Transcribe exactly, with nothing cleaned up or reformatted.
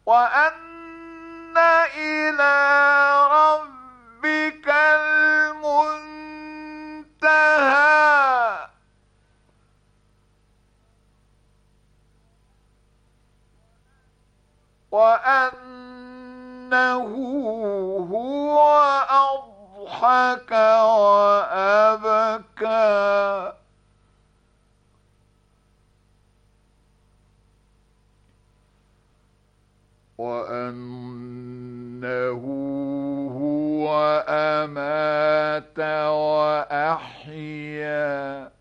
وأن إلى ربك المنتهى وأنه هو أضحك وأبكى وأنه هو أمات وأحيا